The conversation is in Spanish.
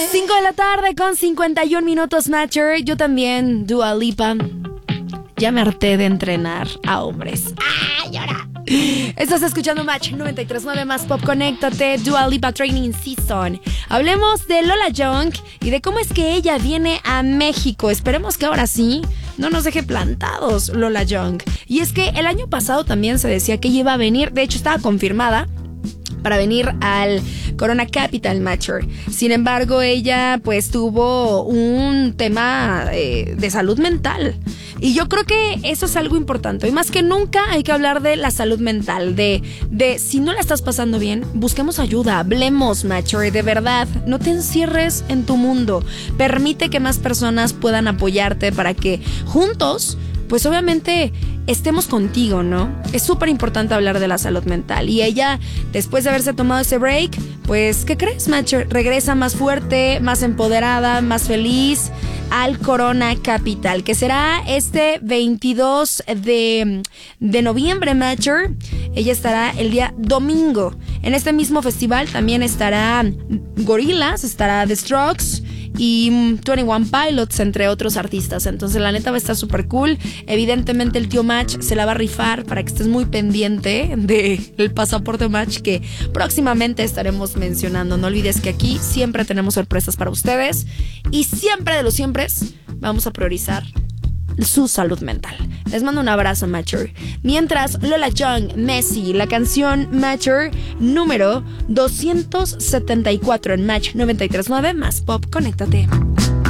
5 de la tarde con 51 minutos, Matcher. Yo también, Dua Lipa. Ya me harté de entrenar a hombres. ¡Ay, ahora! Estás escuchando Match 93.9 más Pop. Conéctate, Dua Lipa Training Season. Hablemos de Lola Young y de cómo es que ella viene a México. Esperemos que ahora sí no nos deje plantados Lola Young. Y es que el año pasado también se decía que ella iba a venir. De hecho, estaba confirmada para venir al Corona Capital Matcher. Sin embargo, ella pues tuvo un tema de salud mental. Y yo creo que eso es algo importante. Y más que nunca hay que hablar de la salud mental. De si no la estás pasando bien, busquemos ayuda. Hablemos, Matcher. De verdad, no te encierres en tu mundo. Permite que más personas puedan apoyarte para que juntos, pues obviamente estemos contigo, ¿no? Es súper importante hablar de la salud mental. Y ella, después de haberse tomado ese break, pues, ¿qué crees, Matcher? Regresa más fuerte, más empoderada, más feliz al Corona Capital, que será este 22 de noviembre, Matcher. Ella estará el día domingo. En este mismo festival también estará Gorillaz, estará The Strokes y 21 Pilots, entre otros artistas. Entonces la neta va a estar súper cool. Evidentemente el tío Match se la va a rifar para que estés muy pendiente del pasaporte Match que próximamente estaremos mencionando. No olvides que aquí siempre tenemos sorpresas para ustedes y siempre de los siempre vamos a priorizar su salud mental. Les mando un abrazo, Matcher. Mientras, Lola Young, Messi, la canción Matcher número 274 en Match 93.9 más Pop. Conéctate.